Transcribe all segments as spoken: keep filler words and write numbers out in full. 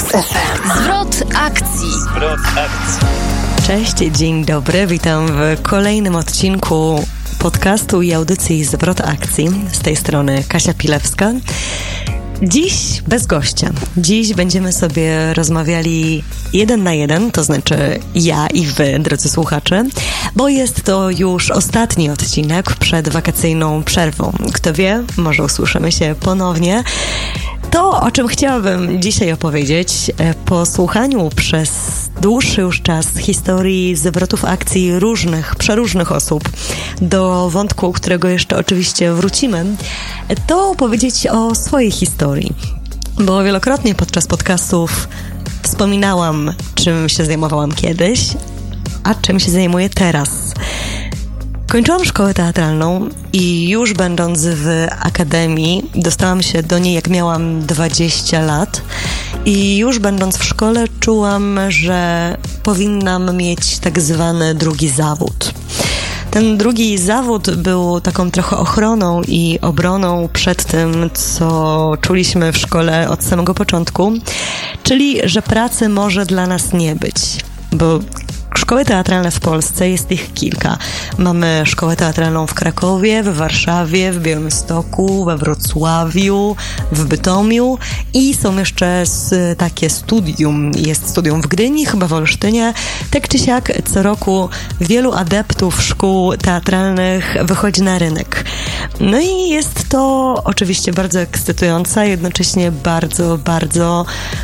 F M. Zwrot akcji. Zwrot akcji. Cześć, dzień dobry. Witam w kolejnym odcinku podcastu i audycji Zwrot akcji. Z tej strony Kasia Pilewska. Dziś bez gościa. Dziś będziemy sobie rozmawiali jeden na jeden, to znaczy ja i wy, drodzy słuchacze, bo jest to już ostatni odcinek przed wakacyjną przerwą. Kto wie, może usłyszymy się ponownie. To, o czym chciałabym dzisiaj opowiedzieć, po słuchaniu przez dłuższy już czas historii zwrotów akcji różnych, przeróżnych osób, do wątku, którego jeszcze oczywiście wrócimy, to opowiedzieć o swojej historii. Bo wielokrotnie podczas podcastów wspominałam, czym się zajmowałam kiedyś, a czym się zajmuję teraz. Kończyłam szkołę teatralną i już będąc w akademii dostałam się do niej, jak miałam dwadzieścia lat, i już będąc w szkole czułam, że powinnam mieć tak zwany drugi zawód. Ten drugi zawód był taką trochę ochroną i obroną przed tym, co czuliśmy w szkole od samego początku, czyli że pracy może dla nas nie być, bo szkoły teatralne w Polsce jest ich kilka. Mamy szkołę teatralną w Krakowie, w Warszawie, w Białymstoku, we Wrocławiu, w Bytomiu i są jeszcze takie studium. Jest studium w Gdyni, chyba w Olsztynie. Tak czy siak co roku wielu adeptów szkół teatralnych wychodzi na rynek. No i jest to oczywiście bardzo ekscytujące, jednocześnie bardzo, bardzo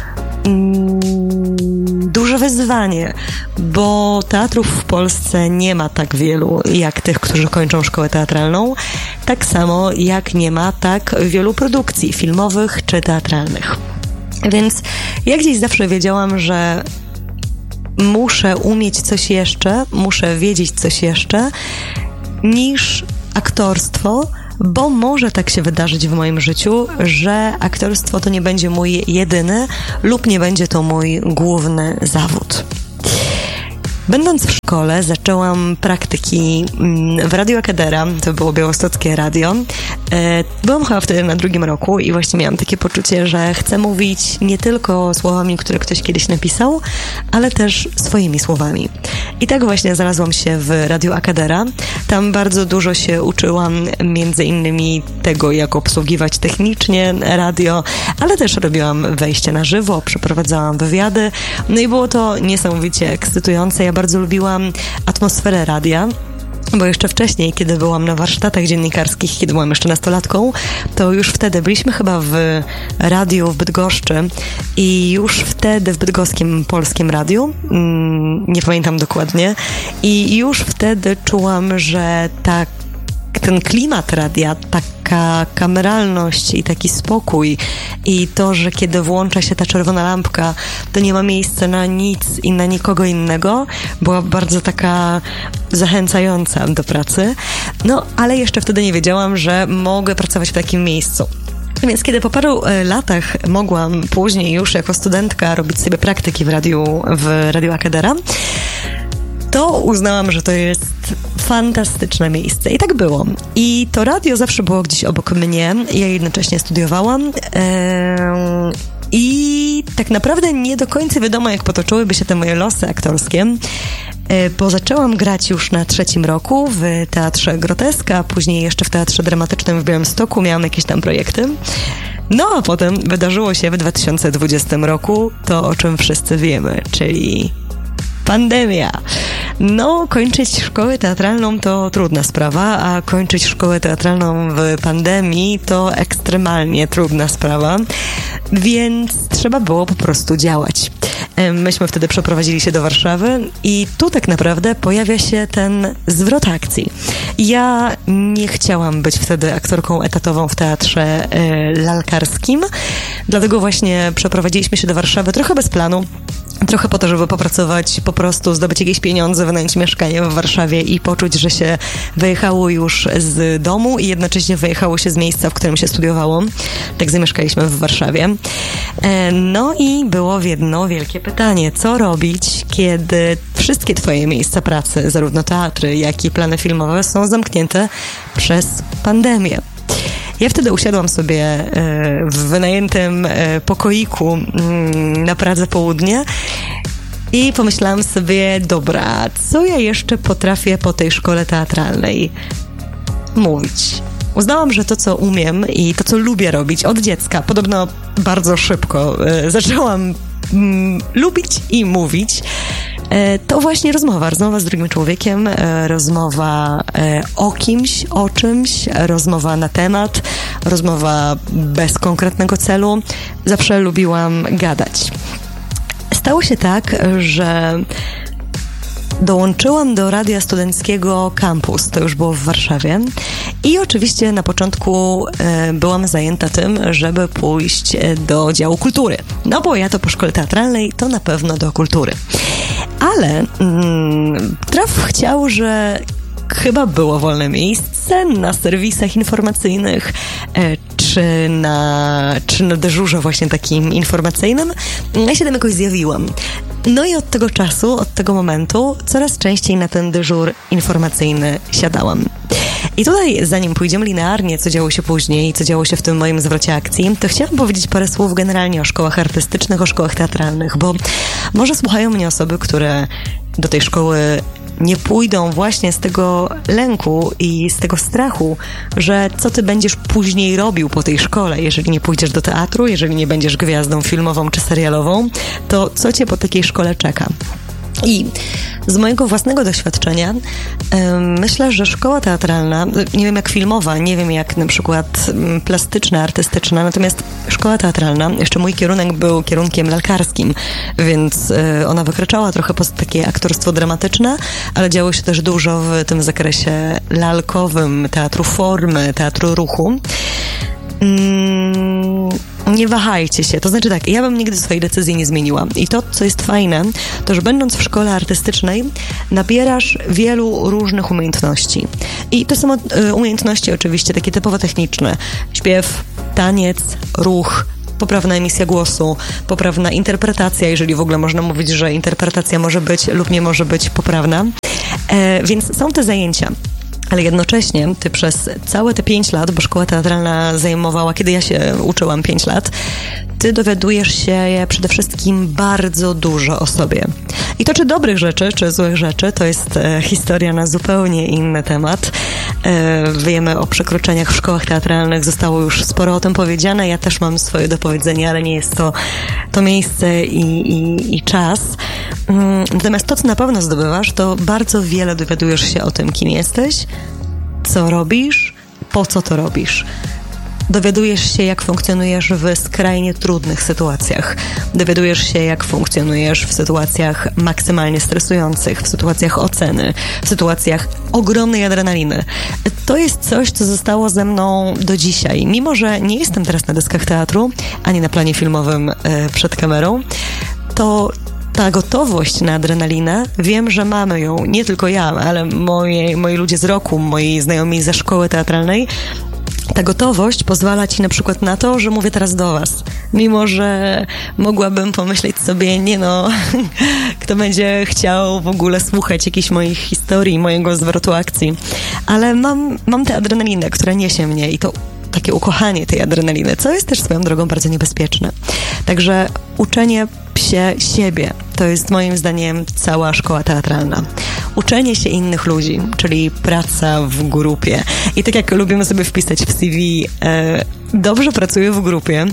duże wyzwanie, bo teatrów w Polsce nie ma tak wielu jak tych, którzy kończą szkołę teatralną, tak samo jak nie ma tak wielu produkcji filmowych czy teatralnych. Więc ja gdzieś zawsze wiedziałam, że muszę umieć coś jeszcze, muszę wiedzieć coś jeszcze niż aktorstwo, bo może tak się wydarzyć w moim życiu, że aktorstwo to nie będzie mój jedyny lub nie będzie to mój główny zawód. Będąc w szkole zaczęłam praktyki w Radiu Akadera, to było białostockie radio. Byłam chyba wtedy na drugim roku i właśnie miałam takie poczucie, że chcę mówić nie tylko słowami, które ktoś kiedyś napisał, ale też swoimi słowami. I tak właśnie znalazłam się w Radiu Akadera. Tam bardzo dużo się uczyłam, między innymi tego, jak obsługiwać technicznie radio, ale też robiłam wejście na żywo, przeprowadzałam wywiady. No i było to niesamowicie ekscytujące. Ja bardzo lubiłam atmosferę radia, bo jeszcze wcześniej, kiedy byłam na warsztatach dziennikarskich, kiedy byłam jeszcze nastolatką, to już wtedy byliśmy chyba w radiu w Bydgoszczy i już wtedy w bydgoskim Polskim Radiu, nie pamiętam dokładnie, i już wtedy czułam, że tak ten klimat radia, taka kameralność i taki spokój i to, że kiedy włącza się ta czerwona lampka, to nie ma miejsca na nic i na nikogo innego, była bardzo taka zachęcająca do pracy. No, ale jeszcze wtedy nie wiedziałam, że mogę pracować w takim miejscu. Więc kiedy po paru latach mogłam później już jako studentka robić sobie praktyki w radiu, w Radiu Akadera, to uznałam, że to jest fantastyczne miejsce. I tak było. I to radio zawsze było gdzieś obok mnie. Ja jednocześnie studiowałam. Yy, I tak naprawdę nie do końca wiadomo, jak potoczyłyby się te moje losy aktorskie, yy, bo zaczęłam grać już na trzecim roku w Teatrze Groteska, później jeszcze w Teatrze Dramatycznym w Białymstoku. Miałam jakieś tam projekty. No a potem wydarzyło się w dwa tysiące dwudziestym roku to, o czym wszyscy wiemy, czyli pandemia. No, kończyć szkołę teatralną to trudna sprawa, a kończyć szkołę teatralną w pandemii to ekstremalnie trudna sprawa, więc trzeba było po prostu działać. Myśmy wtedy przeprowadzili się do Warszawy i tu tak naprawdę pojawia się ten zwrot akcji. Ja nie chciałam być wtedy aktorką etatową w teatrze y, lalkarskim, dlatego właśnie przeprowadziliśmy się do Warszawy trochę bez planu, trochę po to, żeby popracować, po prostu zdobyć jakieś pieniądze, wynająć mieszkanie w Warszawie i poczuć, że się wyjechało już z domu i jednocześnie wyjechało się z miejsca, w którym się studiowało. Tak zamieszkaliśmy w Warszawie. No i było jedno wielkie pytanie. Co robić, kiedy wszystkie twoje miejsca pracy, zarówno teatry, jak i plany filmowe, są zamknięte przez pandemię? Ja wtedy usiadłam sobie w wynajętym pokoiku na Pradze Południe i pomyślałam sobie, dobra, co ja jeszcze potrafię po tej szkole teatralnej mówić? Uznałam, że to, co umiem i to, co lubię robić od dziecka, podobno bardzo szybko zaczęłam mm, lubić i mówić, to właśnie rozmowa, rozmowa z drugim człowiekiem, rozmowa o kimś, o czymś, rozmowa na temat, rozmowa bez konkretnego celu. Zawsze lubiłam gadać. Stało się tak, że dołączyłam do Radia Studenckiego Campus, to już było w Warszawie i oczywiście na początku e, byłam zajęta tym, żeby pójść do działu kultury. No bo ja to po szkole teatralnej, to na pewno do kultury. Ale mm, traf chciał, że chyba było wolne miejsce na serwisach informacyjnych, e, czy na, czy na dyżurze właśnie takim informacyjnym. Ja się tam jakoś zjawiłam. No i od tego czasu, od tego momentu coraz częściej na ten dyżur informacyjny siadałam. I tutaj, zanim pójdziemy linearnie, co działo się później, co działo się w tym moim zwrocie akcji, to chciałam powiedzieć parę słów generalnie o szkołach artystycznych, o szkołach teatralnych, bo może słuchają mnie osoby, które do tej szkoły nie pójdą właśnie z tego lęku i z tego strachu, że co ty będziesz później robił po tej szkole, jeżeli nie pójdziesz do teatru, jeżeli nie będziesz gwiazdą filmową czy serialową, to co cię po takiej szkole czeka? I z mojego własnego doświadczenia yy, myślę, że szkoła teatralna, nie wiem jak filmowa, nie wiem jak na przykład yy, plastyczna, artystyczna, natomiast szkoła teatralna, jeszcze mój kierunek był kierunkiem lalkarskim, więc yy, ona wykraczała trochę poza takie aktorstwo dramatyczne, ale działo się też dużo w tym zakresie lalkowym, teatru formy, teatru ruchu. Nie wahajcie się, to znaczy tak, ja bym nigdy swojej decyzji nie zmieniła i to, co jest fajne, to że będąc w szkole artystycznej nabierasz wielu różnych umiejętności i to są umiejętności oczywiście takie typowo techniczne, śpiew, taniec, ruch, poprawna emisja głosu, poprawna interpretacja, jeżeli w ogóle można mówić, że interpretacja może być lub nie może być poprawna, e, więc są te zajęcia. Ale jednocześnie ty przez całe te pięć lat, bo szkoła teatralna zajmowała, kiedy ja się uczyłam pięć lat, ty dowiadujesz się przede wszystkim bardzo dużo o sobie. I to czy dobrych rzeczy, czy złych rzeczy, to jest e, historia na zupełnie inny temat. E, wiemy o przekroczeniach w szkołach teatralnych, zostało już sporo o tym powiedziane, ja też mam swoje do powiedzenia, ale nie jest to to miejsce i, i, i czas. Mm, natomiast to, co na pewno zdobywasz, to bardzo wiele dowiadujesz się o tym, kim jesteś, co robisz, po co to robisz. Dowiadujesz się, jak funkcjonujesz w skrajnie trudnych sytuacjach. Dowiadujesz się, jak funkcjonujesz w sytuacjach maksymalnie stresujących, w sytuacjach oceny, w sytuacjach ogromnej adrenaliny. To jest coś, co zostało ze mną do dzisiaj. Mimo że nie jestem teraz na deskach teatru, ani na planie filmowym e, przed kamerą, to ta gotowość na adrenalinę, wiem, że mamy ją, nie tylko ja, ale moje, moi ludzie z roku, moi znajomi ze szkoły teatralnej. Ta gotowość pozwala ci na przykład na to, że mówię teraz do was. Mimo że mogłabym pomyśleć sobie, nie no, kto będzie chciał w ogóle słuchać jakichś moich historii, mojego zwrotu akcji. Ale mam, mam tę adrenalinę, która niesie mnie i to takie ukochanie tej adrenaliny, co jest też swoją drogą bardzo niebezpieczne. Także uczenie się siebie to jest moim zdaniem cała szkoła teatralna. Uczenie się innych ludzi, czyli praca w grupie. I tak jak lubimy sobie wpisać w C V, e, dobrze pracuję w grupie,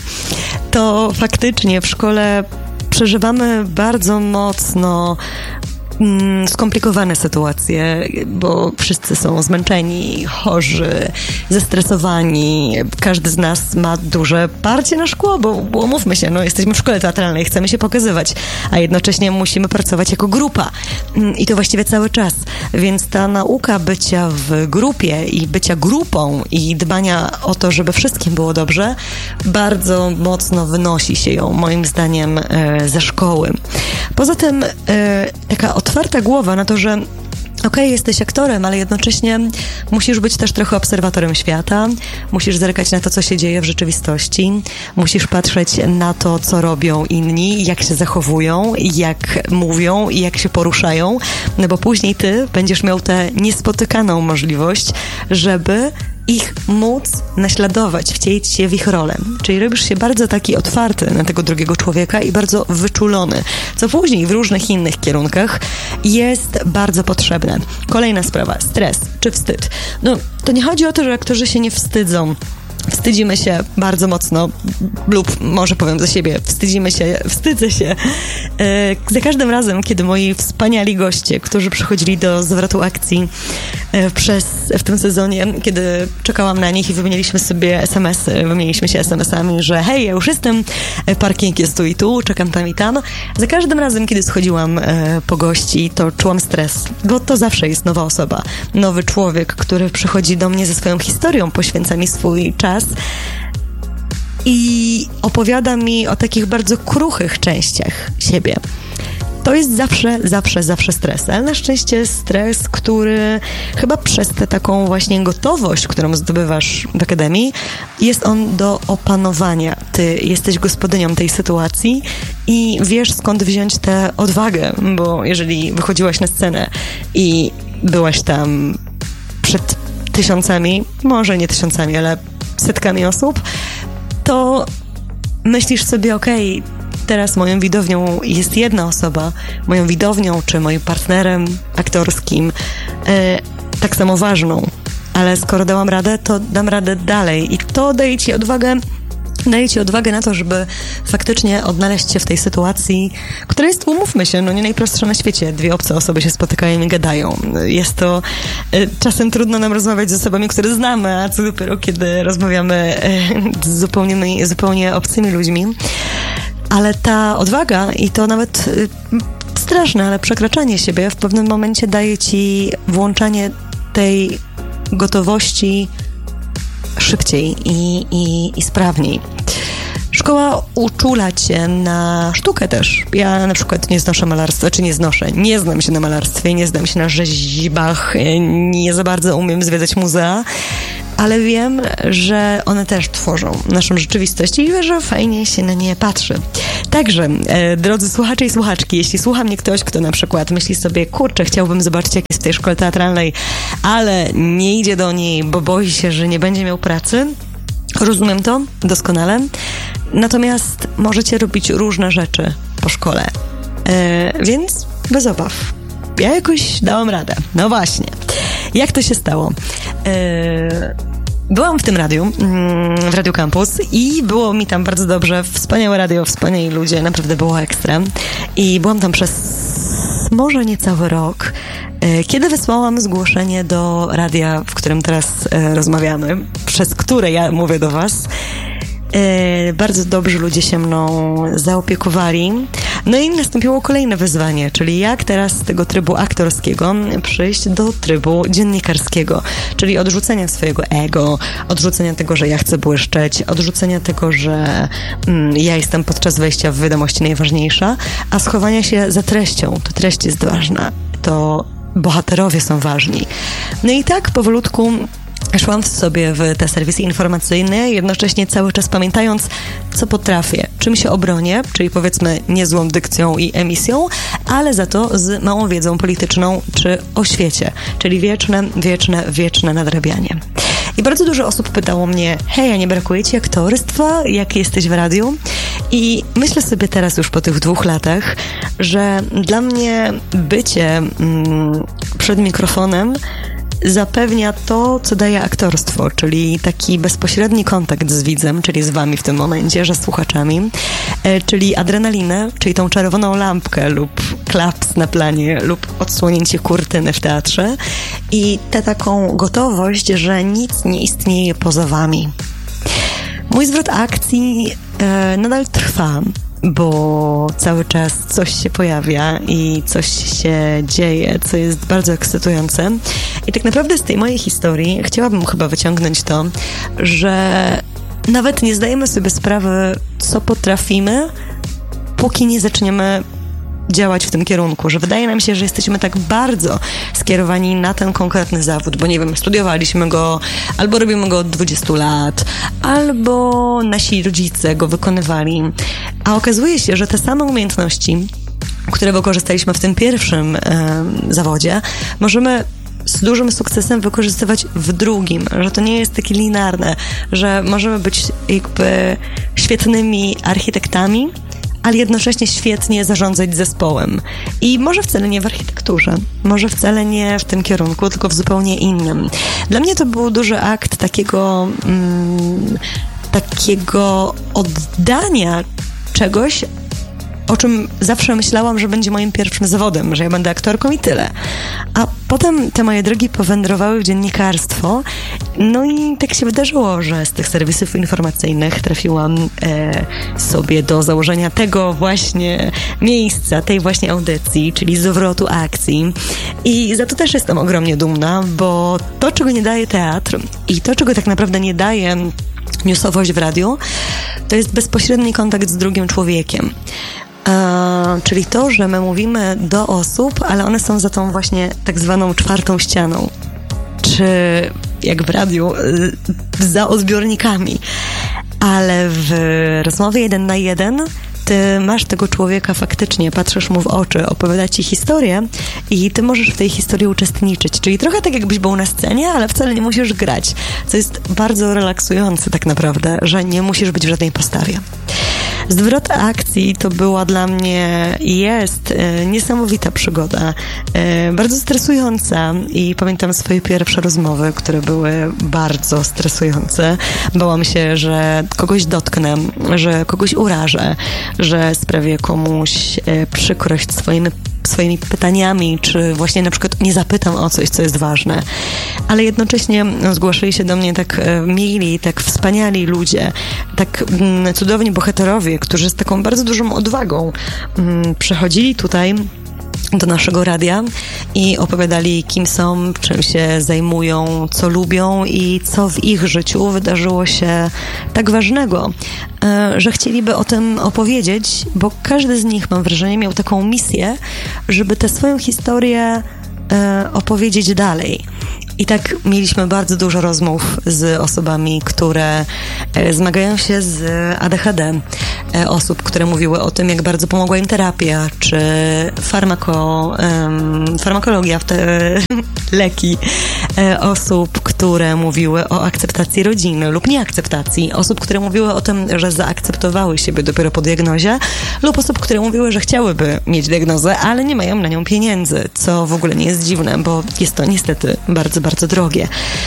to faktycznie w szkole przeżywamy bardzo mocno skomplikowane sytuacje, bo wszyscy są zmęczeni, chorzy, zestresowani. Każdy z nas ma duże parcie na szkło, bo, bo umówmy się, no jesteśmy w szkole teatralnej, chcemy się pokazywać, a jednocześnie musimy pracować jako grupa. I to właściwie cały czas. Więc ta nauka bycia w grupie i bycia grupą i dbania o to, żeby wszystkim było dobrze, bardzo mocno wynosi się ją, moim zdaniem, ze szkoły. Poza tym taka otwarta głowa na to, że okej, okay, jesteś aktorem, ale jednocześnie musisz być też trochę obserwatorem świata, musisz zerkać na to, co się dzieje w rzeczywistości, musisz patrzeć na to, co robią inni, jak się zachowują, jak mówią i jak się poruszają, no bo później ty będziesz miał tę niespotykaną możliwość, żeby ich móc naśladować, wcielić się w ich rolę. Czyli robisz się bardzo taki otwarty na tego drugiego człowieka i bardzo wyczulony, co później w różnych innych kierunkach jest bardzo potrzebne. Kolejna sprawa, stres czy wstyd. No, to nie chodzi o to, że aktorzy się nie wstydzą. Wstydzimy się bardzo mocno, lub może powiem za siebie, wstydzimy się, wstydzę się. E, za każdym razem, kiedy moi wspaniali goście, którzy przychodzili do zwrotu akcji e, przez, w tym sezonie, kiedy czekałam na nich i wymieniliśmy sobie es em esy, wymieniliśmy się es em esami, że hej, ja już jestem, parking jest tu i tu, czekam tam i tam. Za każdym razem, kiedy schodziłam e, po gości, to czułam stres, bo to zawsze jest nowa osoba, nowy człowiek, który przychodzi do mnie ze swoją historią, poświęca mi swój czas i opowiada mi o takich bardzo kruchych częściach siebie. To jest zawsze, zawsze, zawsze stres, ale na szczęście stres, który chyba przez tę taką właśnie gotowość, którą zdobywasz w akademii, jest on do opanowania. Ty jesteś gospodynią tej sytuacji i wiesz, skąd wziąć tę odwagę, bo jeżeli wychodziłaś na scenę i byłaś tam przed tysiącami, może nie tysiącami, ale setkami osób, to myślisz sobie, okej, okay, teraz moją widownią jest jedna osoba, moją widownią czy moim partnerem aktorskim, e, tak samo ważną, ale skoro dałam radę, to dam radę dalej i to daje ci odwagę daje ci odwagę na to, żeby faktycznie odnaleźć się w tej sytuacji, która jest, umówmy się, no nie najprostsza na świecie. Dwie obce osoby się spotykają i gadają. Jest to y, czasem trudno nam rozmawiać z osobami, które znamy, a co dopiero, kiedy rozmawiamy y, z zupełnie, zupełnie obcymi ludźmi. Ale ta odwaga i to nawet y, straszne, ale przekraczanie siebie w pewnym momencie daje ci włączanie tej gotowości szybciej i, i, i sprawniej. Szkoła uczula cię na sztukę też. Ja na przykład nie znoszę malarstwa, czy nie znoszę. Nie znam się na malarstwie, nie znam się na rzeźbach, nie za bardzo umiem zwiedzać muzea, ale wiem, że one też tworzą naszą rzeczywistość i że fajnie się na nie patrzy. Także, e, drodzy słuchacze i słuchaczki, jeśli słucha mnie ktoś, kto na przykład myśli sobie, kurczę, chciałbym zobaczyć, jak jest w tej szkole teatralnej, ale nie idzie do niej, bo boi się, że nie będzie miał pracy, rozumiem to doskonale. Natomiast możecie robić różne rzeczy po szkole. E, więc bez obaw. Ja jakoś dałam radę. No właśnie. Jak to się stało? E, byłam w tym radiu, w Radio Campus i było mi tam bardzo dobrze. Wspaniałe radio, wspaniali ludzie. Naprawdę było ekstra. I byłam tam przez może niecały rok, kiedy wysłałam zgłoszenie do radia, w którym teraz e, rozmawiamy, przez które ja mówię do was. E, bardzo dobrzy ludzie się mną zaopiekowali. No i nastąpiło kolejne wyzwanie, czyli jak teraz z tego trybu aktorskiego przejść do trybu dziennikarskiego, czyli odrzucenia swojego ego, odrzucenia tego, że ja chcę błyszczeć, odrzucenia tego, że mm, ja jestem podczas wejścia w wiadomości najważniejsza, a schowania się za treścią. To treść jest ważna, to bohaterowie są ważni. No i tak powolutku szłam sobie w te serwisy informacyjne, jednocześnie cały czas pamiętając, co potrafię, czym się obronię, czyli powiedzmy niezłą dykcją i emisją, ale za to z małą wiedzą polityczną czy o świecie, czyli wieczne, wieczne, wieczne nadrabianie. I bardzo dużo osób pytało mnie, hej, a nie brakuje ci aktorstwa? Jak jesteś w radiu? I myślę sobie teraz już po tych dwóch latach, że dla mnie bycie mm, przed mikrofonem zapewnia to, co daje aktorstwo, czyli taki bezpośredni kontakt z widzem, czyli z wami w tym momencie, że z słuchaczami, e, czyli adrenalinę, czyli tą czerwoną lampkę lub klaps na planie lub odsłonięcie kurtyny w teatrze i tę taką gotowość, że nic nie istnieje poza wami. Mój zwrot akcji e, nadal trwa, bo cały czas coś się pojawia i coś się dzieje, co jest bardzo ekscytujące. I tak naprawdę z tej mojej historii chciałabym chyba wyciągnąć to, że nawet nie zdajemy sobie sprawy, co potrafimy, póki nie zaczniemy działać w tym kierunku, że wydaje nam się, że jesteśmy tak bardzo skierowani na ten konkretny zawód, bo nie wiem, studiowaliśmy go, albo robimy go od dwudziestu lat, albo nasi rodzice go wykonywali, a okazuje się, że te same umiejętności, które wykorzystaliśmy w tym pierwszym e, zawodzie, możemy z dużym sukcesem wykorzystywać w drugim, że to nie jest takie linearne, że możemy być jakby świetnymi architektami, ale jednocześnie świetnie zarządzać zespołem. I może wcale nie w architekturze, może wcale nie w tym kierunku, tylko w zupełnie innym. Dla mnie to był duży akt takiego, mm, takiego oddania czegoś, o czym zawsze myślałam, że będzie moim pierwszym zawodem, że ja będę aktorką i tyle. A potem te moje drogi powędrowały w dziennikarstwo, no i tak się wydarzyło, że z tych serwisów informacyjnych trafiłam e, sobie do założenia tego właśnie miejsca, tej właśnie audycji, czyli Zwrotu Akcji. I za to też jestem ogromnie dumna, bo to, czego nie daje teatr i to, czego tak naprawdę nie daje newsowość w radiu, to jest bezpośredni kontakt z drugim człowiekiem. E, czyli to, że my mówimy do osób, ale one są za tą właśnie tak zwaną czwartą ścianą. Czy jak w radiu, y, za odbiornikami. Ale w rozmowie jeden na jeden ty masz tego człowieka faktycznie, patrzysz mu w oczy, opowiada ci historię i ty możesz w tej historii uczestniczyć. Czyli trochę tak, jakbyś był na scenie, ale wcale nie musisz grać. Co jest bardzo relaksujące tak naprawdę, że nie musisz być w żadnej postawie. Zwrot akcji to była dla mnie i jest e, niesamowita przygoda, e, bardzo stresująca i pamiętam swoje pierwsze rozmowy, które były bardzo stresujące. Bałam się, że kogoś dotknę, że kogoś urażę, że sprawię komuś e, przykrość swoimi swoimi pytaniami, czy właśnie na przykład nie zapytam o coś, co jest ważne. Ale jednocześnie no, zgłaszali się do mnie tak e, mili, tak wspaniali ludzie, tak mm, cudowni bohaterowie, którzy z taką bardzo dużą odwagą mm, przychodzili tutaj do naszego radia i opowiadali, kim są, czym się zajmują, co lubią i co w ich życiu wydarzyło się tak ważnego, że chcieliby o tym opowiedzieć, bo każdy z nich, mam wrażenie, miał taką misję, żeby tę swoją historię opowiedzieć dalej. I tak mieliśmy bardzo dużo rozmów z osobami, które zmagają się z A D H D. Osób, które mówiły o tym, jak bardzo pomogła im terapia, czy farmako, um, farmakologia, w te leki. Osób, które mówiły o akceptacji rodziny lub nieakceptacji. Osób, które mówiły o tym, że zaakceptowały siebie dopiero po diagnozie, lub osób, które mówiły, że chciałyby mieć diagnozę, ale nie mają na nią pieniędzy, co w ogóle nie jest dziwne, bo jest to niestety bardzo, bardzo drogie.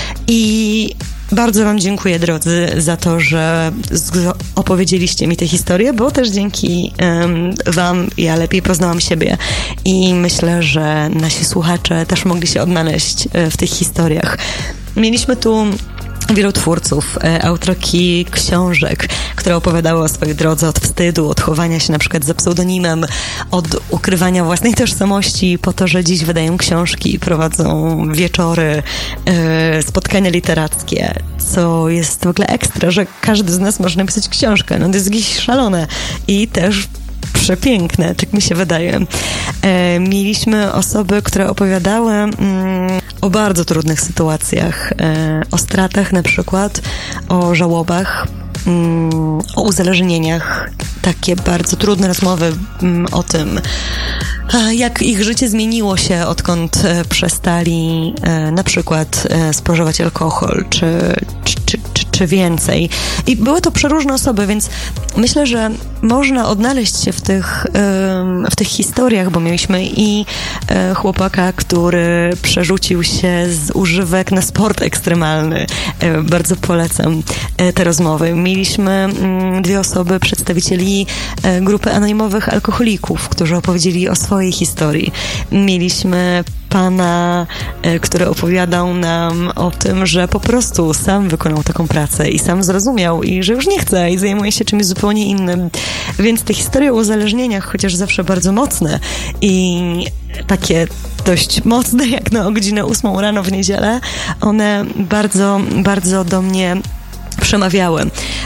I bardzo wam dziękuję, drodzy, za to, że opowiedzieliście mi tę historię, bo też dzięki um, wam ja lepiej poznałam siebie i myślę, że nasi słuchacze też mogli się odnaleźć w tych historiach. Mieliśmy tu wielu twórców, autorki książek, które opowiadały o swojej drodze od wstydu, od chowania się na przykład za pseudonimem, od ukrywania własnej tożsamości po to, że dziś wydają książki, prowadzą wieczory, spotkania literackie, co jest w ogóle ekstra, że każdy z nas może napisać książkę. No to jest jakieś szalone i też przepiękne, tak mi się wydaje. E, mieliśmy osoby, które opowiadały mm, o bardzo trudnych sytuacjach, e, o stratach na przykład, o żałobach, mm, o uzależnieniach. Takie bardzo trudne rozmowy mm, o tym, jak ich życie zmieniło się, odkąd e, przestali e, na przykład e, spożywać alkohol, czy, czy, czy, czy, czy więcej. I były to przeróżne osoby, więc myślę, że można odnaleźć się w tych, e, w tych historiach, bo mieliśmy i e, chłopaka, który przerzucił się z używek na sport ekstremalny. E, bardzo polecam e, te rozmowy. Mieliśmy mm, dwie osoby, przedstawicieli e, grupy anonimowych alkoholików, którzy opowiedzieli o swojej historii. Mieliśmy pana, który opowiadał nam o tym, że po prostu sam wykonał taką pracę i sam zrozumiał i że już nie chce i zajmuje się czymś zupełnie innym. Więc te historie o uzależnieniach, chociaż zawsze bardzo mocne i takie dość mocne, jak na godzinę ósmą rano w niedzielę, one bardzo, bardzo do mnie przemawiały.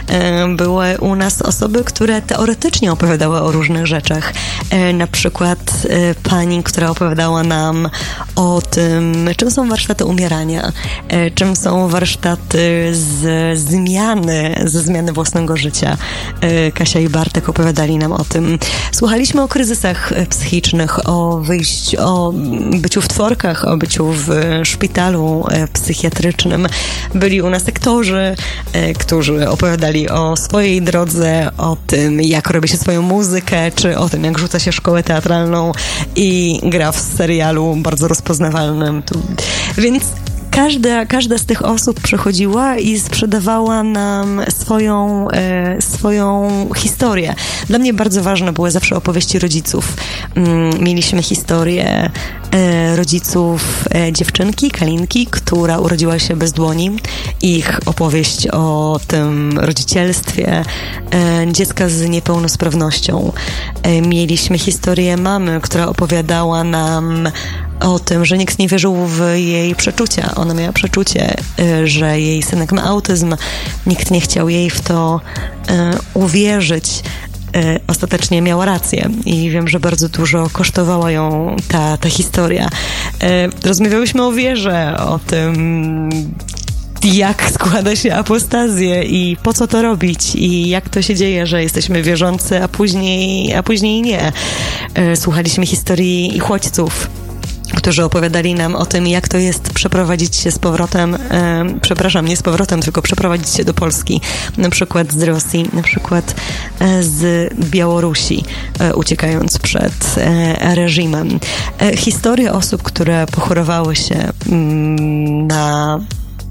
Były u nas osoby, które teoretycznie opowiadały o różnych rzeczach. Na przykład pani, która opowiadała nam o tym, czym są warsztaty umierania, czym są warsztaty z zmiany, ze zmiany własnego życia. Kasia i Bartek opowiadali nam o tym. Słuchaliśmy o kryzysach psychicznych, o wyjściu, o byciu w tworkach, o byciu w szpitalu psychiatrycznym. Byli u nas aktorzy, którzy opowiadali o swojej drodze, o tym, jak robi się swoją muzykę, czy o tym, jak rzuca się szkołę teatralną i gra w serialu bardzo rozpoznawalnym. Więc Każda, każda z tych osób przychodziła i sprzedawała nam swoją, e, swoją historię. Dla mnie bardzo ważne były zawsze opowieści rodziców. Mm, mieliśmy historię e, rodziców e, dziewczynki, Kalinki, która urodziła się bez dłoni. Ich opowieść o tym rodzicielstwie e, dziecka z niepełnosprawnością. E, mieliśmy historię mamy, która opowiadała nam o tym, że nikt nie wierzył w jej przeczucia. Ona miała przeczucie, że jej synek ma autyzm. Nikt nie chciał jej w to uwierzyć. Ostatecznie miała rację i wiem, że bardzo dużo kosztowała ją ta, ta historia. Rozmawiałyśmy o wierze, o tym, jak składa się apostazję i po co to robić i jak to się dzieje, że jesteśmy wierzący, a później, a później nie. Słuchaliśmy historii uchodźców, którzy opowiadali nam o tym, jak to jest przeprowadzić się z powrotem, e, przepraszam, nie z powrotem, tylko przeprowadzić się do Polski, na przykład z Rosji, na przykład e, z Białorusi, e, uciekając przed e, reżimem. E, historie osób, które pochorowały się mm, na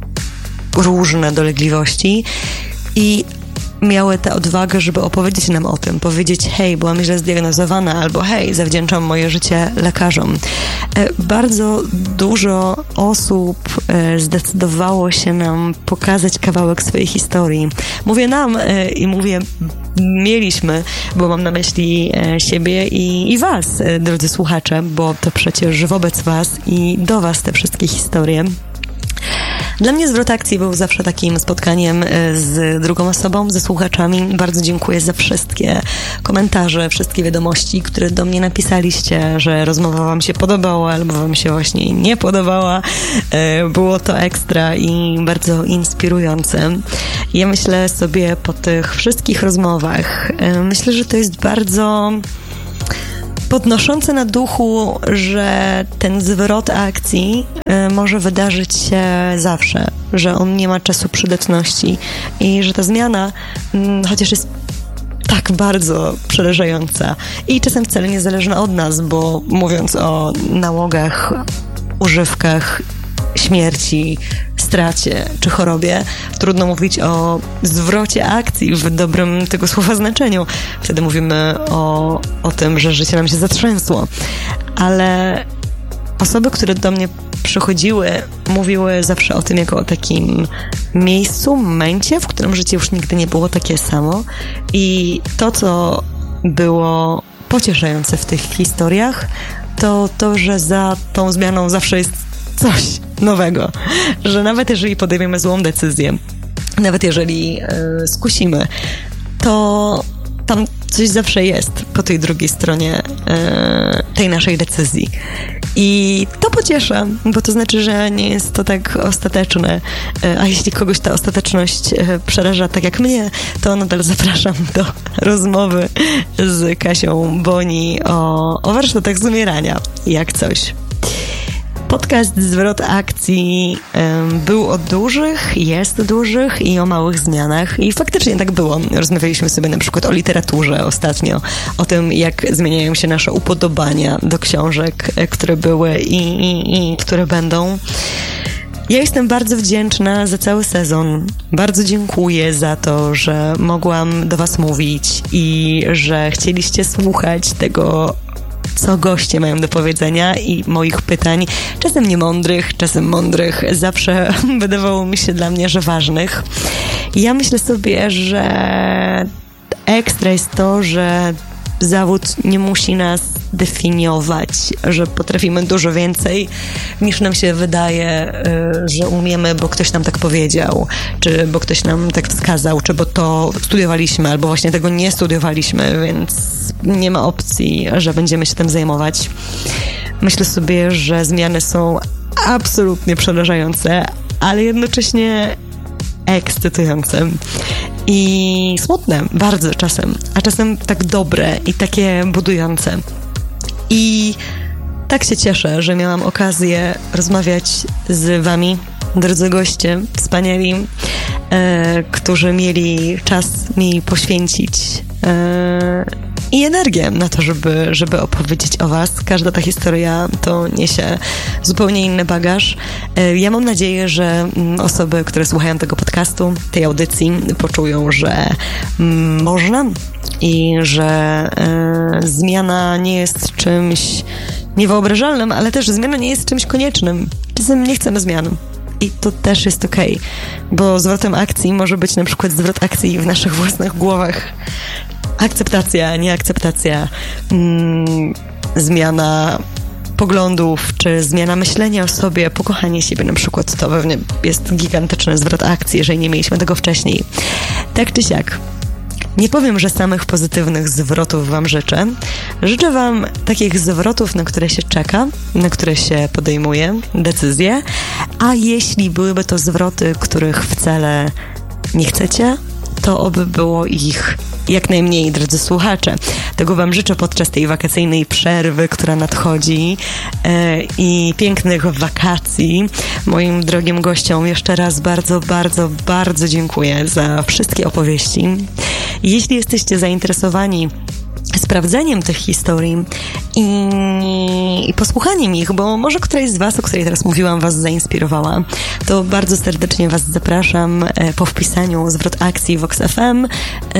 różne dolegliwości i miały tę odwagę, żeby opowiedzieć nam o tym, powiedzieć: hej, byłam źle zdiagnozowana, albo hej, zawdzięczam moje życie lekarzom. Bardzo dużo osób zdecydowało się nam pokazać kawałek swojej historii. Mówię nam i mówię mieliśmy, bo mam na myśli siebie i, i was, drodzy słuchacze, bo to przecież wobec was i do was te wszystkie historie. Dla mnie Zwrot Akcji był zawsze takim spotkaniem z drugą osobą, ze słuchaczami. Bardzo dziękuję za wszystkie komentarze, wszystkie wiadomości, które do mnie napisaliście, że rozmowa wam się podobała albo wam się właśnie nie podobała. Było to ekstra i bardzo inspirujące. Ja myślę sobie po tych wszystkich rozmowach, myślę, że to jest bardzo podnoszące na duchu, że ten zwrot akcji y, może wydarzyć się zawsze, że on nie ma czasu przydatności i że ta zmiana, y, chociaż jest tak bardzo przerażająca i czasem wcale niezależna od nas, bo mówiąc o nałogach, używkach, śmierci, stracie czy chorobie, trudno mówić o zwrocie akcji w dobrym tego słowa znaczeniu. Wtedy mówimy o, o tym, że życie nam się zatrzęsło. Ale osoby, które do mnie przychodziły, mówiły zawsze o tym jako o takim miejscu, momencie, w którym życie już nigdy nie było takie samo. I to, co było pocieszające w tych historiach, to to, że za tą zmianą zawsze jest coś nowego, że nawet jeżeli podejmiemy złą decyzję, nawet jeżeli y, skusimy, to tam coś zawsze jest po tej drugiej stronie y, tej naszej decyzji. I to pociesza, bo to znaczy, że nie jest to tak ostateczne, y, a jeśli kogoś ta ostateczność y, przeraża tak jak mnie, to nadal zapraszam do rozmowy z Kasią Boni o, o warsztatach z umierania, jak coś. Podcast Zwrot Akcji um, był o dużych, jest o dużych i o małych zmianach i faktycznie tak było. Rozmawialiśmy sobie na przykład o literaturze ostatnio, o tym, jak zmieniają się nasze upodobania do książek, które były i, i, i które będą. Ja jestem bardzo wdzięczna za cały sezon. Bardzo dziękuję za to, że mogłam do was mówić i że chcieliście słuchać tego, co goście mają do powiedzenia i moich pytań, czasem niemądrych, czasem mądrych, zawsze wydawało mi się dla mnie, że ważnych. Ja myślę sobie, że ekstra jest to, że zawód nie musi nas definiować, że potrafimy dużo więcej niż nam się wydaje, że umiemy, bo ktoś nam tak powiedział, czy bo ktoś nam tak wskazał, czy bo to studiowaliśmy, albo właśnie tego nie studiowaliśmy, więc nie ma opcji, że będziemy się tym zajmować. Myślę sobie, że zmiany są absolutnie przerażające, ale jednocześnie ekscytujące i smutne bardzo czasem, a czasem tak dobre i takie budujące. I tak się cieszę, że miałam okazję rozmawiać z wami, drodzy goście, wspaniali, e, którzy mieli czas mi poświęcić e, i energię na to, żeby, żeby opowiedzieć o was. Każda ta historia to niesie zupełnie inny bagaż. Ja mam nadzieję, że osoby, które słuchają tego podcastu, tej audycji, poczują, że można i że y, zmiana nie jest czymś niewyobrażalnym, ale też zmiana nie jest czymś koniecznym. Czasem nie chcemy zmian. I to też jest okej, okay, bo zwrotem akcji może być na przykład zwrot akcji w naszych własnych głowach. Akceptacja, nieakceptacja, mm, zmiana poglądów, czy zmiana myślenia o sobie, pokochanie siebie na przykład, to pewnie jest gigantyczny zwrot akcji, jeżeli nie mieliśmy tego wcześniej. Tak czy siak, nie powiem, że samych pozytywnych zwrotów wam życzę. Życzę wam takich zwrotów, na które się czeka, na które się podejmuje decyzje, a jeśli byłyby to zwroty, których wcale nie chcecie, to oby było ich jak najmniej, drodzy słuchacze. Tego wam życzę podczas tej wakacyjnej przerwy, która nadchodzi e, i pięknych wakacji. Moim drogim gościom jeszcze raz bardzo, bardzo, bardzo dziękuję za wszystkie opowieści. Jeśli jesteście zainteresowani sprawdzeniem tych historii i, i posłuchaniem ich, bo może któraś z was, o której teraz mówiłam, was zainspirowała, to bardzo serdecznie was zapraszam. Po wpisaniu zwrot akcji Vox F M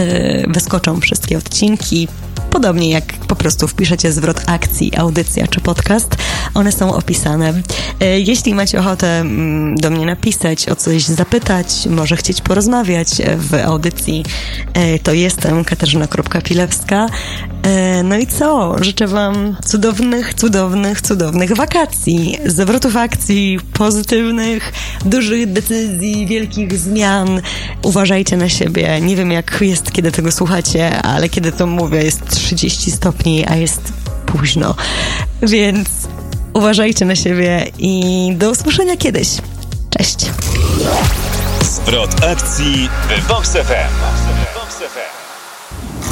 wyskoczą wszystkie odcinki. Podobnie jak po prostu wpiszecie zwrot akcji, audycja czy podcast, one są opisane. Jeśli macie ochotę do mnie napisać, o coś zapytać, może chcieć porozmawiać w audycji, to jestem Katarzyna Pilewska. No i co? Życzę wam cudownych, cudownych, cudownych wakacji, zwrotów akcji, pozytywnych, dużych decyzji, wielkich zmian. Uważajcie na siebie. Nie wiem, jak jest, kiedy tego słuchacie, ale kiedy to mówię, jest trzydzieści stopni, a jest późno. Więc uważajcie na siebie i do usłyszenia kiedyś. Cześć. Zwrot akcji w Vox F M.